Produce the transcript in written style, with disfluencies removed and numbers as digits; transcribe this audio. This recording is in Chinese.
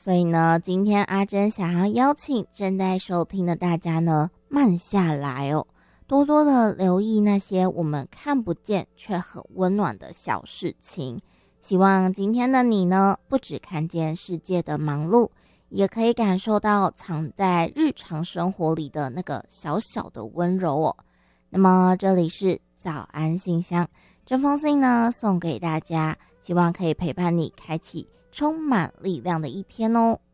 所以呢，今天阿珍想要邀请正在收听的大家呢，慢下来哦，多多的留意那些我们看不见却很温暖的小事情。希望今天的你呢，不只看见世界的忙碌，也可以感受到藏在日常生活里的那个小小的温柔哦。那么这里是早安信箱，这封信呢送给大家，希望可以陪伴你开启充满力量的一天哦。